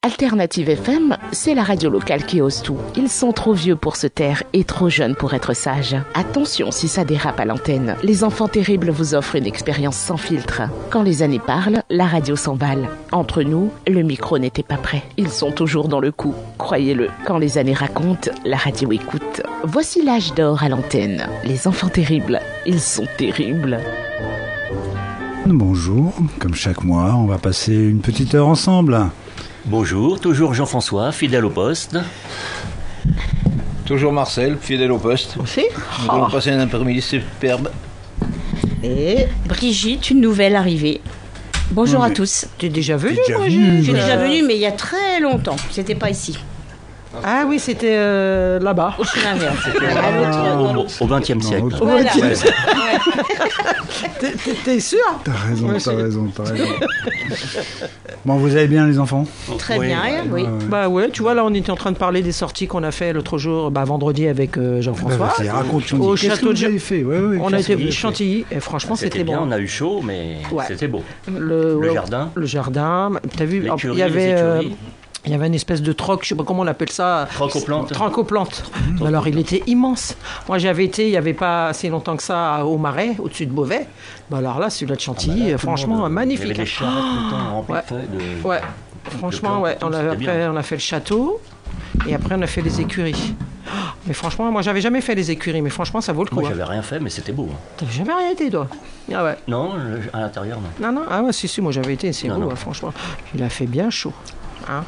Alternative FM, c'est la radio locale qui ose tout. Ils sont trop vieux pour se taire et trop jeunes pour être sages. Attention si ça dérape à l'antenne. Les enfants terribles vous offrent une expérience sans filtre. Quand les années parlent, la radio s'emballe. Entre nous, le micro n'était pas prêt. Ils sont toujours dans le coup. Croyez-le, quand les années racontent, la radio écoute. Voici l'âge d'or à l'antenne. Les enfants terribles, ils sont terribles. Bonjour, comme chaque mois, on va passer une petite heure ensemble. Bonjour, toujours Jean-François, fidèle au poste. Toujours Marcel, fidèle au poste. Aussi. Nous allons passer un après-midi superbe. Et Brigitte, une nouvelle arrivée. Bonjour à tous. Tu es déjà venue, Brigitte? J'ai déjà venue, mais il y a très longtemps. C'était pas ici. Ah oui, c'était là-bas. Au chemin vert. Au XXe siècle. Voilà. T'es sûr? T'as raison. Bon, vous allez bien les enfants? Très bien, oui. Bah ouais, tu vois, là on était en train de parler des sorties qu'on a fait l'autre jour, vendredi avec Jean-François. Raconte-nous. Au Qu'est-ce château que de vous avez fait? On a été Chantilly et franchement C'était c'était bien, bon. on a eu chaud, mais c'était beau. Le jardin. Le jardin, t'as vu, L'écurie, il y avait... les écuries. Il y avait une espèce de troc, je sais pas comment on appelle ça. Troc-aux-plantes. Troc-aux-plantes. Alors il était immense. Moi j'avais été, il n'y avait pas assez longtemps que ça, au Marais, au-dessus de Beauvais. Alors là, celui-là de Chantilly, franchement, magnifique. Il y avait des charrettes tout le temps remplies de feuilles. Ouais, franchement, ouais. Après, on a fait le château et après on a fait les écuries. Mais franchement, moi j'avais jamais fait les écuries, mais franchement ça vaut le coup. Moi j'avais rien fait, mais c'était beau. T'avais jamais rien été, toi? Ah ouais. Non, à l'intérieur, non. Non, ah ouais, si, moi j'avais été, c'est beau, franchement. Il a fait bien chaud. Hein?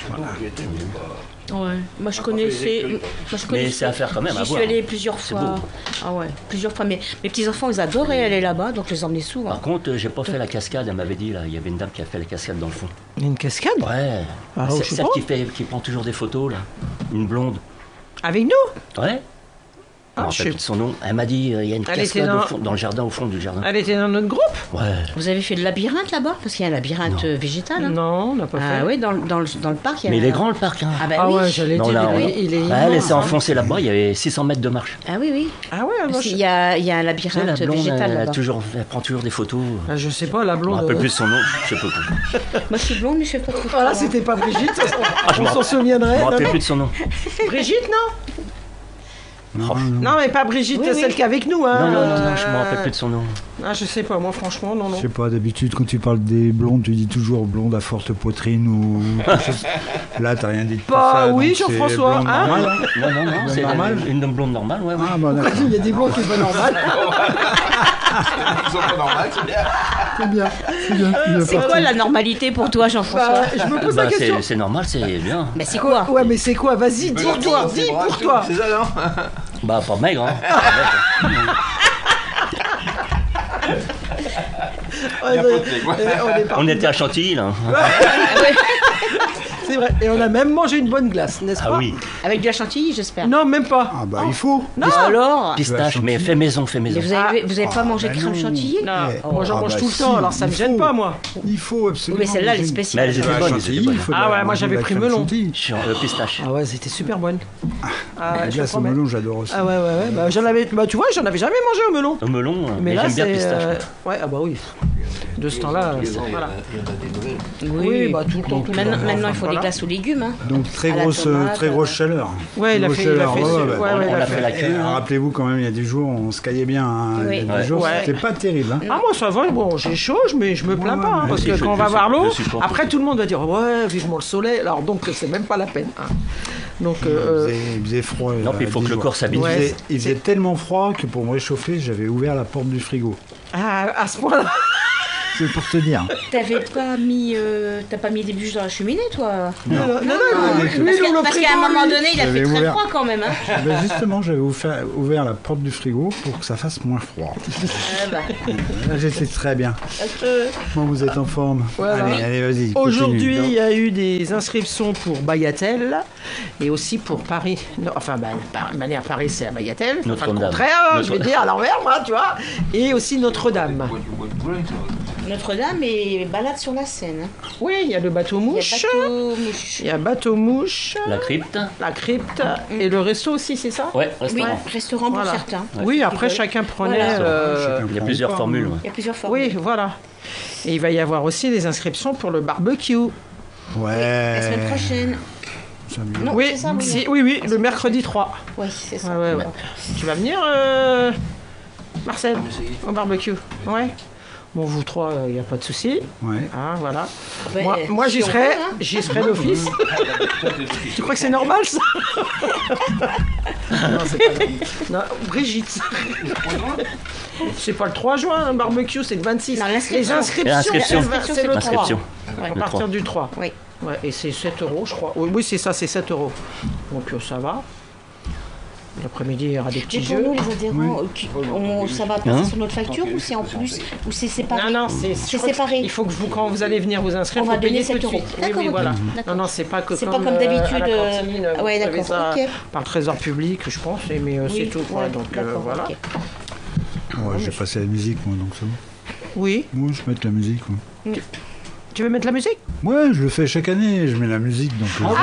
Ouais. Moi je connaissais. Mais c'est à faire quand même, à J'y suis voir. allée plusieurs fois. beau. Ah ouais, plusieurs fois. Mais mes petits-enfants, ils adoraient aller là-bas, donc je les emmenais souvent. Par contre, j'ai pas fait la cascade, elle m'avait dit, là, il y avait une dame qui a fait la cascade dans le fond. Une cascade? Ouais. Ah, C'est je sais celle pas. qui prend toujours des photos, là. Une blonde. Avec nous? Ouais. Je me Ah, rappelle plus de son nom. Elle m'a dit, il y a une Elle était cascade dans le jardin, au fond du jardin. Elle était dans notre groupe? Ouais. Vous avez fait le labyrinthe là-bas? Parce qu'il y a un labyrinthe végétal. Hein. Non, on n'a pas fait. Ah oui, dans le parc, il y a Mais il est grand, le parc, hein. Ah bah Ah oui. ouais, j'allais Non, dire, là, il est elle immense, s'est hein. enfoncée là-bas, il y avait 600 mètres de marche. Ah oui, oui. Ah ouais, moi, Parce qu'il y a un Tu sais, labyrinthe la blonde, végétal là-bas. elle prend toujours des photos. Ah, je sais pas, la Je me blonde. rappelle plus de son nom, je sais pas plus. Moi je suis blonde, mais je fais pas trop. Voilà, c'était pas Brigitte, je on me s'en rappelle- souviendrait. Je me rappelle Non, plus de son nom. Brigitte, non? Non, mais pas Brigitte, Oui, oui. celle qui est avec nous. Hein. Non, je me rappelle plus de son nom. Ah, je sais pas, moi, franchement, non. Je sais pas, d'habitude quand tu parles des blondes, tu dis toujours blonde à forte poitrine ou quelque chose. Là, t'as rien dit de tout Bah ça. oui, donc c'est Jean-François, blonde hein. normale. Non, c'est normal. une blonde normale, ouais. Ah bah d'accord. Il y a des blondes qui sont normales. Ils sont pas normales, c'est bien. C'est bien. C'est quoi la normalité pour toi, Jean-François? Bah, je me pose la question. C'est normal, c'est bien. Mais c'est quoi? Ouais, mais c'est quoi? Vas-y, dis pour toi. C'est ça, non? Bah, pas maigre, hein. On était à Chantilly, là. C'est vrai. Et on a même mangé une bonne glace, n'est-ce pas? Ah oui. Avec de la chantilly, j'espère. Non, même pas. Ah bah il faut. Non. Alors? Pistache, mais fait maison. Mais vous avez pas mangé de crème chantilly? Non, Eh, moi j'en ah mange bah tout le si, temps, alors ça me il gêne faut. pas, moi. Il faut absolument. Oui, mais celle-là, elle est Mais spéciale. elles étaient La bonnes, chantilly, elles étaient il faut Ah la- ouais, moi, manger j'avais de la pris crème melon. chantilly. Sur pistache. Ah ouais, c'était super bonne. Ah, La je glace au promets. melon, j'adore aussi. Ah ouais. Bah, tu vois, j'en avais jamais mangé au melon. Au melon, Mais mais là, j'aime bien c'est. pistache. Ouais, ah bah oui. De ce temps-là, voilà. Oui, bah tout le temps. Maintenant, il faut Voilà. des glaces aux légumes. Hein. Donc très À la grosse, tomate, très grosse chaleur. Ouais, il a Grosse fait. chaleur, ouais, On a fait la Et, queue. hein. rappelez-vous quand même, il y a des jours, on se caillait bien. Hein. Oui. Il y a Ouais. des jours, Ouais. c'était pas terrible. Hein. Ah moi ça va, bon j'ai chaud, mais je me plains Ouais, pas, hein, ouais, parce si, que je- quand on je va voir l'eau, je supporte après aussi. tout le monde va dire ouais vivement le soleil, alors donc c'est même pas la peine. Hein. Donc Il faisait froid. Non, puis il faut que le corps s'habitue. Ouais. Il faisait tellement froid que pour me réchauffer, j'avais ouvert la porte du frigo. à ce point-là. C'est pour te dire. T'as pas mis des bûches dans la cheminée, toi? Non, Parce le qu'à un moment donné, il a J'avais fait très ouvert. froid quand même. Hein. Ben justement, j'avais ouvert la porte du frigo pour que ça fasse moins froid. Ah bah. Là, j'étais très bien. Bon, vous êtes en forme. Voilà. Allez, vas-y. Aujourd'hui, continue. il y a eu des inscriptions pour Bagatelle et aussi pour Paris. Non, enfin, de manière Paris, c'est à Bagatelle. Enfin, le Notre-Dame. contraire, hein, je vais dire à l'envers, moi, tu vois. Et aussi Notre-Dame. Notre-Dame est balade sur la Seine. Hein. Oui, il y a le bateau Il y a mouche. bateau mouche. Il y a bateau mouche. La crypte. La crypte et le resto aussi, c'est ça? Ouais, Oui, restaurant. restaurant pour Voilà. certains. Oui, après Ils chacun prenait. Voilà. Il y a plusieurs formules. Ouais. Il y a plusieurs formes. Oui, voilà. Et il va y avoir aussi des inscriptions pour le barbecue. Ouais. La semaine prochaine. Samedi. Non, Oui, c'est ça, oui. oui, le mercredi 3. Oui, c'est ça. Ouais. Tu vas venir, Marcel, au barbecue? Ouais. Bon, vous trois, il n'y a pas de souci. Ouais. Ah, voilà. Ben, Moi, si on peut, hein. j'y serai d'office. Tu crois que c'est normal, ça? Non, c'est pas normal. Non, Brigitte. C'est pas le 3 juin, un barbecue, c'est le 26. Non, Les inscriptions, L'inscription. c'est le 3. L'inscription. À Le partir 3. du 3. Oui. Ouais, et c'est 7 €, je crois. Oui, c'est ça, c'est 7 €. Donc ça va. L'après-midi, il y aura des Mais petits pour jeux. nous, les adhérents, ça va passer sur notre facture ou c'est en plus? Ou c'est séparé? Non, c'est séparé. Il faut que quand vous allez venir vous inscrire, On faut va donner payer tout de 7 suite. €. Oui, D'accord, ok. voilà. D'accord. Non, c'est pas que C'est comme, pas comme d'habitude, à la cantine, vous ouais, avez d'accord, ça ok. par le trésor public, je pense, mais c'est Oui, tout. Quoi, ouais, donc d'accord, voilà. ok. Ouais, j'ai passé la musique, moi, donc c'est bon. Oui. Moi, je mets la musique. Moi. Tu veux mettre la musique? Ouais, je le fais chaque année, je mets la musique. Donc, je vais mettre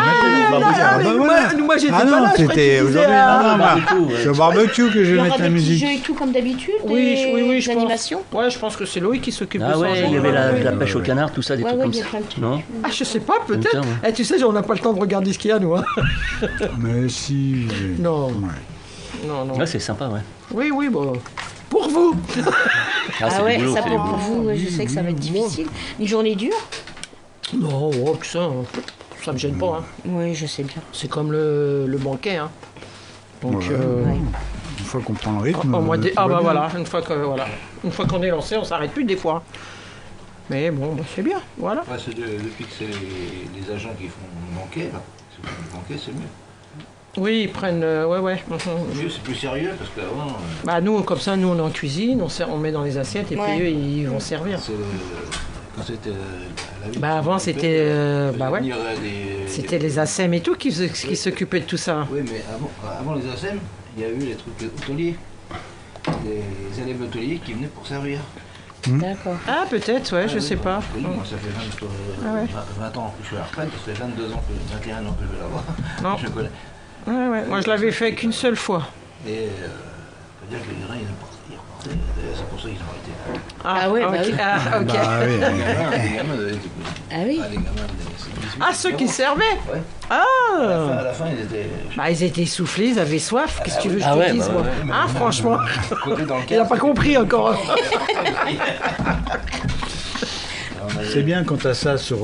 Moi, j'étais Ah pas non, là, je croyais que c'était tu disais, aujourd'hui. Non, barbecue, ouais. c'est au barbecue que je Il y vais aura mettre des la petits musique. jeux et tout comme d'habitude, Oui, je des pense. animations. Ouais, je pense que c'est Loïc qui s'occupe de Ah ça. ouais, il y avait la pêche au ouais. canard, tout ça, des Ouais, trucs ouais, comme il y a ça. plein de trucs. Non? Ah, je sais pas, peut-être. Comme ça, ouais. Eh, tu sais, on n'a pas le temps de regarder ce qu'il y a, nous. Hein. Mais si. Non. Ouais. Non. Ouais, c'est sympa, ouais. Oui, bon. Pour vous. Ah, c'est Ah ouais, du boulot, ça c'est du pour boulot. vous, je sais que ça va être difficile. Une journée dure? Non, tout ça me gêne pas. Hein. Oui, je sais bien. C'est comme le banquet. Hein. Donc, Ouais. Une fois qu'on prend le rythme. au mois de... tout Ah va bah bien. voilà, une fois qu'on est lancé, on s'arrête plus des fois. Mais bon, c'est bien, voilà. Ouais, depuis que c'est les agents qui font le banquet, là, c'est le banquet, c'est mieux. Oui, ils prennent... ouais. Mieux, c'est plus sérieux parce qu'avant, Bah nous, comme ça, nous on est en cuisine, on met dans les assiettes et Ouais. puis eux, ils vont servir. quand c'était la vie. Bah avant, c'était... bah ouais. Venir, C'était les ASEM et tout qui s'occupaient de tout ça. Oui, mais avant les ASEM, il y a eu les trucs hôteliers. Les élèves hôteliers qui venaient pour servir. D'accord. Ah peut-être, ouais, je sais pas. Oui, moi ça fait 20 ans que je suis à la retraite, ça fait 22 ans, 21 ans que je vais l'avoir. Non. Je connais. Ouais, moi je l'avais fait qu'une seule fois. Et faut dire que les gens, ils repartaient. D'ailleurs, c'est pour ça qu'ils ont arrêté. Ah ouais, bah ok. oui. Ah, ok. Bah oui. Les gamins, Ah oui. les gamins, Ah, ceux qui servaient. Ouais. Ah À la fin, ils étaient bah ils étaient essoufflés, ils avaient soif, qu'est-ce que tu veux que je Ah te ouais, dise bah moi ouais. Ah franchement, côté dans le il a pas compris encore. C'est bien quand tu as ça sur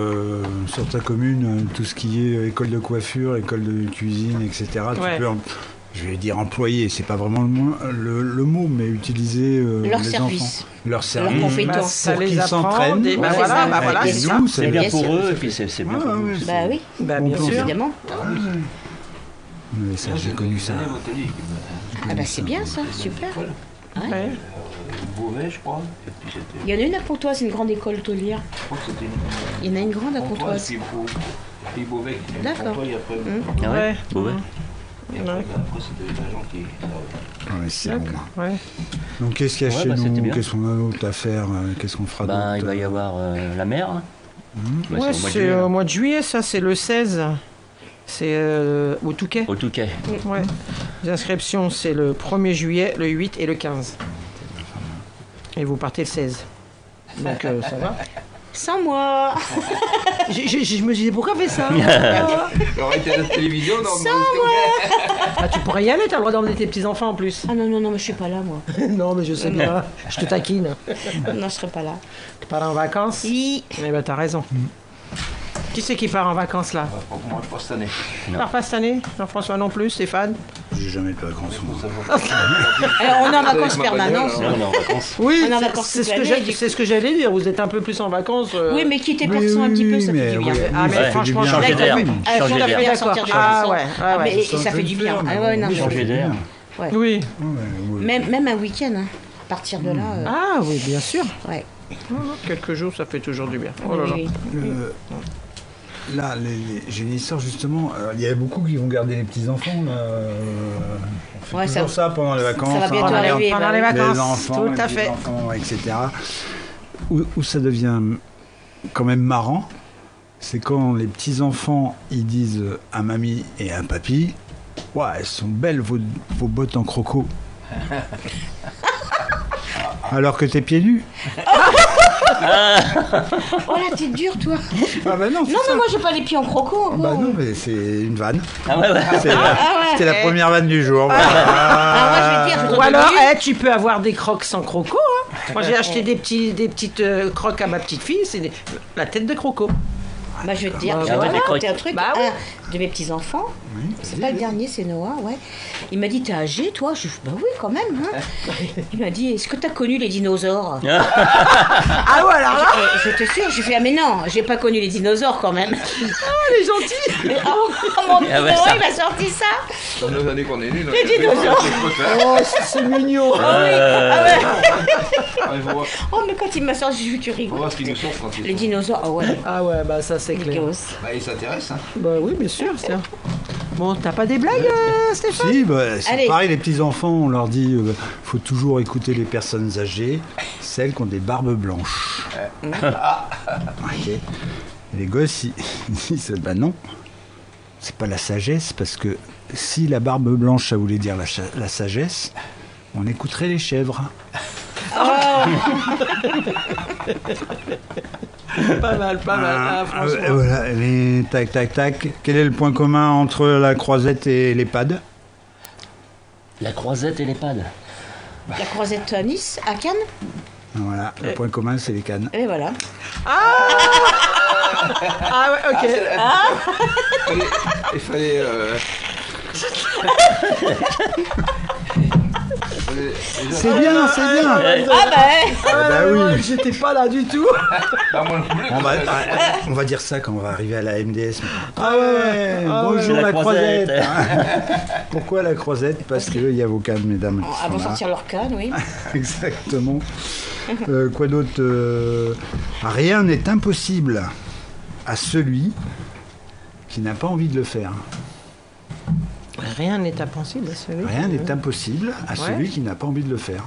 ta commune, tout ce qui est école de coiffure, école de cuisine, etc. Ouais. Tu peux, je vais dire employer, c'est pas vraiment le mot, mais utiliser Leur les service. enfants. Leur Leurs service. compétences. Bah, ça Pour les qu'ils apprend, s'entraînent. bah Ouais, voilà, c'est bah ça. voilà, Et c'est nous, ça. c'est C'est bien. bien sûr. pour eux, et puis c'est bien Ouais, pour vous. ouais, c'est- Bah oui, Bah bien Bon, sûr. évidemment. Mais ça, j'ai connu ça. Ah bah c'est bien ça, super. Ouais. Beauvais, je crois. Et puis c'était. Il y en a une à Pontoise, une grande école hôtelière. Je crois que c'était une. Il y en a une grande à Pontoise. Puis Beauvais qui était D'accord. Pontoise, et après. Ah ouais? Ouais. Bon, ouais. Et après, c'était des agents qui. Ouais, c'est bon. Ouais. Donc qu'est-ce qu'il y a Ouais, chez bah, c'était nous? bien. Qu'est-ce qu'on a d'autre à faire? Qu'est-ce qu'on fera Ben, il d'autre? va y avoir la mer. Hein. Bah, Ouais, c'est au mois de c'est juillet, au là. mois de juillet, ça c'est le 16. C'est au Touquet. Au Touquet. Ouais. Les inscriptions, c'est le 1er juillet, le 8 et le 15. Et vous partez le 16. Donc ça va. Sans moi. Je me disais pourquoi fait ça J'aurais été à la télévision dans Ah, tu pourrais y aller, t'as le droit d'emmener tes petits-enfants en plus. Ah non, mais je suis pas là moi. Non, mais je sais bien, je te taquine. Non, je serai pas là. Tu pars en vacances? Si. Eh ben t'as raison. Qui c'est qui part en vacances là? Moi, pas cette année. Part pas cette année? Jean-François non plus, Stéphane? J'ai jamais de vacances. moi. Alors on est en vacances permanentes. Là, on est en vacances. Oui, On est en c'est- vacances c'est toute ce que l'année, j'ai- du coup. c'est ce que j'allais dire. Vous êtes un peu plus en vacances. Oui, mais quitter pour Oui, ça un petit peu, ça mais fait du bien. oui, Ah, mais ça fait franchement, du bien. changer d'air. Ah, Changer tout à fait d'air. bien, D'accord. sortir du Ah, sang. ouais, Ah, mais- et Ça ça fait fait du du bien. bien, Ah ouais, non, mais Changer d'air. ouais. Oui. Ouais. Même un week-end, hein. À partir de là. Ah oui, bien sûr. Ouais. Quelques jours, ça fait toujours du bien. Oh là là. Oui. Là, j'ai une histoire justement. Il y a beaucoup qui vont garder les petits-enfants. Là. On fait Ouais, toujours ça pendant les vacances. ça va bientôt hein, arriver. Pendant bah les oui. vacances, les enfants, tout les à fait. petits-enfants, etc. Où ça devient quand même marrant, c'est quand les petits-enfants ils disent à mamie et à papy, ouais, elles sont belles vos bottes en croco. Alors que t'es pieds nus. Oh là, t'es dur, toi. Ah bah non, c'est Non, ça. mais moi, j'ai pas les pieds en croco. Bah non, mais c'est une vanne. Ah ouais, ouais. C'était la première vanne du jour. Ah, moi, je vais te dire, je Ou alors, te tu peux avoir des crocs sans croco. Hein. Moi, j'ai acheté des petites crocs à ma petite fille. C'est la tête de croco. Bah, je vais te dire, Bah, je vais ouais, te des raconter crocs. un truc. Bah oui. Un de mes petits-enfants, c'est pas le dernier, c'est Noah, ouais. Il m'a dit, t'es âgé, toi? Je lui ai dit, bah oui, quand même. Hein. Il m'a dit, est-ce que t'as connu les dinosaures? Ah ouais, alors là, Je te sûr, j'ai fait, ah mais non, j'ai pas connu les dinosaures quand même. elle est gentille. Oh, mon petit Ah ouais, Noah, ça. il m'a sorti ça. Dans nos années qu'on est nés, Les dinosaures. Oh, c'est mignon. Oh, mais quand il m'a sorti, je lui ai dit, tu On va rigoles. voir ce qu'ils nous sortent quand ils Les sont. dinosaures, ah ouais, Ah ouais, bah ça c'est les clair. gosses. Bah, ils s'intéressent, hein. Bah oui, bien sûr. Tiens. Bon, t'as pas des blagues, Stéphane? Si, bah, c'est Allez. pareil, les petits-enfants, on leur dit faut toujours écouter les personnes âgées, celles qui ont des barbes blanches. Ok. Et les gosses, ils disent bah non, c'est pas la sagesse, parce que si la barbe blanche, ça voulait dire la sagesse, on écouterait les chèvres. Pas mal, pas mal. Ah, franchement. Voilà, les tac, tac, tac. Quel est le point commun entre la croisette et l'EHPAD? La croisette et l'EHPAD. La croisette à Nice, à Cannes, Voilà, le point commun, c'est les cannes. et voilà. Ah ouais, ok. Il fallait. C'est bien, c'est bien. Ah bah, Bah oui. Ouais, j'étais pas là du tout. Bah, moi non plus. On va dire ça quand on va arriver à la MDS. Ah ouais. Bonjour ouais. la La croisette. croisette. Pourquoi la croisette? Parce qu'il y a vos cannes, mesdames. qui avant de sont là. sortir leur canne, oui. Exactement. Quoi d'autre? Rien n'est impossible à celui qui n'a pas envie de le faire. Rien n'est impossible, celui. Rien n'est impossible à celui qui n'a pas envie de le faire.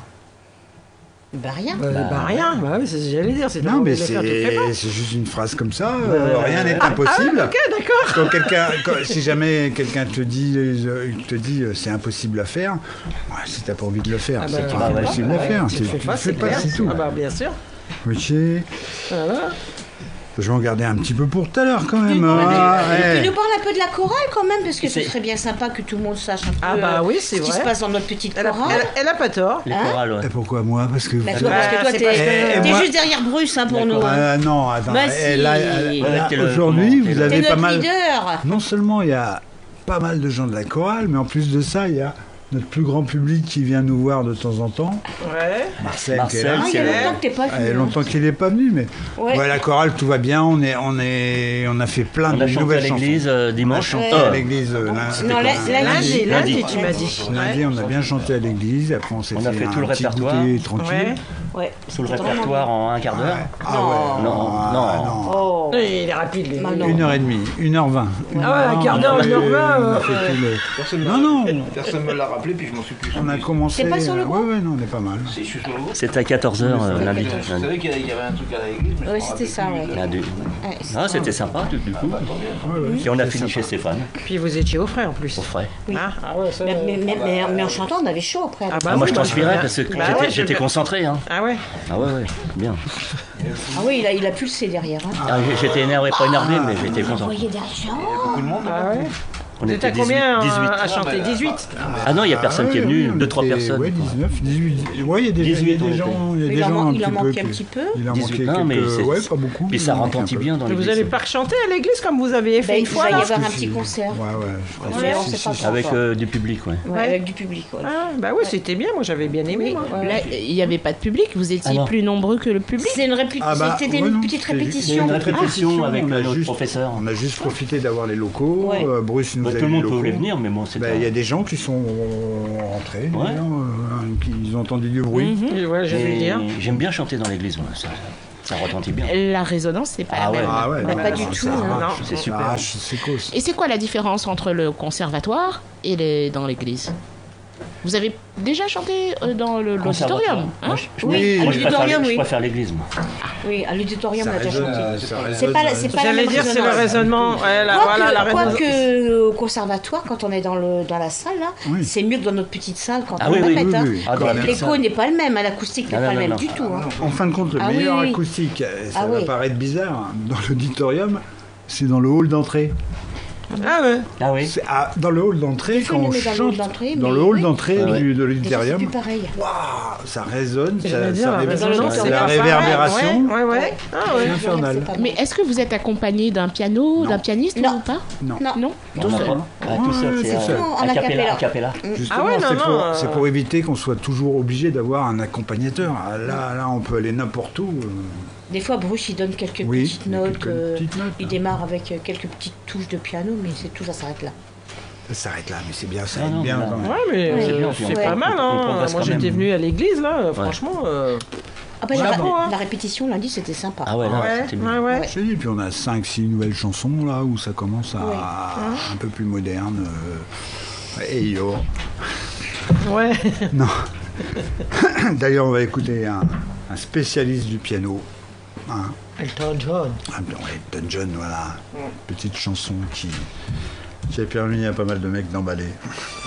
Bah rien. Bah rien. Bah oui, c'est ce que j'allais dire. C'est Non, mais le faire, tu le fais pas. c'est juste une phrase comme ça. Rien n'est Ah impossible. ouais, ok, d'accord. Si jamais quelqu'un te dit c'est impossible à faire, ouais, si t'as pas envie de le faire, Ah c'est bah, pas ouais, impossible à faire. Tu le fais pas, fais c'est clair. c'est tout. Ah bah bien sûr. Ok. Voilà. Je vais en garder un petit peu pour tout à l'heure quand même. Tu Ouais. nous parles un peu de la chorale quand même, parce que ce C'est- serait bien sympa que tout le monde sache un peu Ah bah oui, c'est ce qui vrai. se passe dans notre petite Elle a, chorale. elle a pas tort. Les Hein chorales, ouais. Et pourquoi moi? Parce que Bah, toi, parce que toi, c'est t'es parce que- t'es moi- juste derrière Bruce hein, pour nous. D'accord. Hein. Non, attends. Bah eh, si. là, Ouais, t'es le- aujourd'hui, comment, vous t'es avez T'es pas notre mal. leader. Non seulement il y a pas mal de gens de la chorale, mais en plus de ça, il y a notre plus grand public qui vient nous voir de temps en temps. Ouais. Marcel, qui est Marcel, là. Ah, il y a c'est longtemps que t'es pas Il y a venu. longtemps qu'il n'est pas venu, mais Ouais. ouais, la chorale, tout va bien. On a fait plein On de a chanté à nouvelles chansons. l'église On a dimanche. chanté Ah. à l'église Non, lundi. Lundi, tu m'as dit. lundi, on a bien chanté à l'église. Après, on s'est On a fait tout le petit répertoire. goûter tranquille. Ouais. Ouais. Tout le C'était vraiment répertoire en un quart d'heure. Ah ouais. Non, Ah, non. Oh. Il est rapide, lui. Bah non. 1h30, 1h20. Ah ouais, un quart d'heure, 1h20. On a fait tout le- Personne Non, me- non. Personne me l'a rappelé, puis je m'en suis plus On souvenu. a commencé. T'es pas sur le groupe? Ouais, non, on est pas mal. Si, je suis sur le groupe. C'était à 14h lundi. Je savais qu'il y avait un truc à l'église, mais je Ouais, m'en c'était rappelais ça, plus. ouais. Lundi. Ouais, Ah, c'était sympa, du coup. Et on a fini chez Stéphane, Puis vous étiez au frais en plus. au frais. Oui. Ah ouais, ça. Mais en chantant, on avait chaud après. Ah bah Ah, moi, oui, je bah, transpirais bah, parce que bah ouais, j'étais je- concentré. Hein. Ah ouais. Ah ouais, ouais, bien. Ah oui, il a pulsé derrière. Hein. Ah, j'étais énervé, pas énervé, mais j'étais Vous concentré. voyez derrière. Beaucoup de monde. Ah ouais. On Vous êtes à 18. combien 18. à chanter? 18. Ah non, il n'y a personne qui est venu, on 2-3 était, personnes. Ouais, 19, 18. Ouais, il y a des 18, il y a des gens. Il y a des gens un Il en petit peu manquait un qui- petit peu. Il en 18, manquait non, mais quelques. c'est- Ouais, pas beaucoup. Puis il ça en manquait retentit un peu. bien dans Mais l'église. vous allez pas rechanter à l'église comme vous avez fait Ben, une il fois va y là? avoir un Parce que petit c'est- concert. Ouais, ouais. je crois. Ouais, on Si, sait si, pas si. quand. Avec du public, ouais. Ouais, avec du public. Ouais. Ah bah oui, c'était bien. Moi j'avais bien aimé. moi. Ouais. Là, il n'y avait pas de public, vous étiez Ah non. plus nombreux que le public. C'était Ah bah, c'était ouais, une non, petite c'était- Il y a répétition. une répétition avec on a notre juste- professeur. On a juste profité d'avoir les locaux. Ouais. Bruce nous Bah, a tout eu le les monde locaux. pouvait venir, mais bon, c'était. Bah, il y a des gens qui sont rentrés, Ouais. d'ailleurs, qui ont entendu du bruit. Et ouais, je vais Et dire. J'aime bien chanter dans l'église, moi, ça retentit bien. La résonance, c'est pas Ah la ouais. même. Ah ouais, Bah, non, pas non, du ça tout, arrache, non. C'est ça super. arrache, c'est cause. Et c'est quoi la différence entre le conservatoire et dans l'église? Vous avez déjà chanté dans l'auditorium, Conservatoire. hein? Moi, Oui, à l'auditorium, je oui. préfère l'église, moi. Oui, à l'auditorium, on Ça a déjà résonne, chanté. ça C'est résonne. pas la J'allais même dire, c'est le résonance. raisonnement. Ouais, voilà, la résonance. Quoique au conservatoire, quand on est dans la salle, là, Oui. c'est mieux que dans notre petite salle quand Ah on oui, répète. oui, hein. oui, Ah, dans la même L'écho salle. n'est pas le même, l'acoustique n'est Non, pas non, le même non. du tout. Hein. En fin de compte, le Ah meilleur oui, oui. acoustique, ça Ah va oui. paraître bizarre, dans l'auditorium, c'est dans le hall d'entrée. Ah ouais. Ah oui. Dans le hall d'entrée, Des fois, quand on on le met dans le chante hall d'entrée, dans mais le hall oui. d'entrée Ah ouais. de Déjà, c'est l'auditorium, plus pareil. waouh, ça résonne, J'allais dire, la résonance, c'est c'est la pas pareil. réverbération. Ouais. Ah ouais. C'est infernal. C'est pas Mais mal. est-ce que vous êtes accompagné d'un piano, Non. d'un pianiste Non. ou pas? Non. Non. Non. On n'a pas. Ah, tout seul, Ouais, c'est tout seul. En a cappella. a A cappella. Justement, Ah ouais, non, c'est non, pour, c'est pour éviter qu'on soit toujours obligé d'avoir un accompagnateur. Ah, Là, on peut aller n'importe où. Des fois, Bruce, il donne quelques Oui, petites il y a notes. quelques petites notes, Il hein. démarre avec quelques petites touches de piano, mais c'est tout, ça s'arrête là. Ça s'arrête là, mais c'est bien, ça Non, aide non, bien mais quand même. Ouais, mais Ouais. C'est bien, c'est puis pas on- mal. on Hein. progresse Moi, quand j'étais même. venu à l'église, là, franchement. Ah ben, Voilà, bon. la répétition lundi, c'était sympa. Ah ouais, là, Ouais, c'était bien. ouais. Je te dis, puis on a 5-6 nouvelles chansons là où ça commence à un peu plus moderne. Et yo. Ouais. Non. D'ailleurs, on va écouter un spécialiste du piano. Hein. Elton John. Elton John, voilà. Petite chanson qui a permis à pas mal de mecs d'emballer.